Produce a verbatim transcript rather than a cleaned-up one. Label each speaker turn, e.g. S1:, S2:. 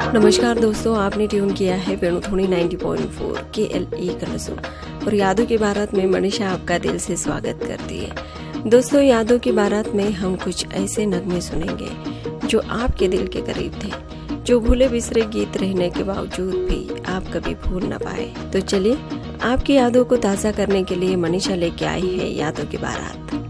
S1: नमस्कार दोस्तों, आपने ट्यून किया है वेणुध्वनि नाइंटी पॉइंट फोर के एल ई कलसो और यादों की बारात में मनीषा आपका दिल से स्वागत करती है। दोस्तों, यादों की बारात में हम कुछ ऐसे नगमे सुनेंगे जो आपके दिल के करीब थे, जो भूले बिसरे गीत रहने के बावजूद भी आप कभी भूल न पाए। तो चलिए, आपकी यादों को ताज़ा करने के लिए मनीषा लेके आई है यादों की बारात।